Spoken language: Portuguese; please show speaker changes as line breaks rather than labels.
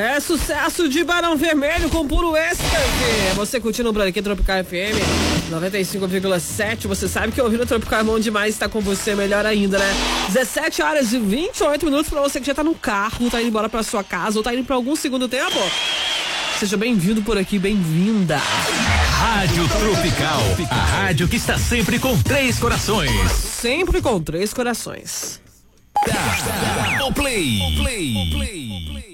É sucesso de Barão Vermelho com puro êxtase. Você curtindo por aqui, Tropical FM 95,7. Você sabe que ouvir o Tropical é bom demais, tá com você melhor ainda, né? 17 horas e 28 minutos pra você que já tá no carro, tá indo embora pra sua casa ou tá indo pra algum segundo tempo. Seja bem-vindo por aqui, bem-vinda.
Rádio Tropical, a rádio que está sempre com 3 corações.
Sempre com 3 corações.
O play.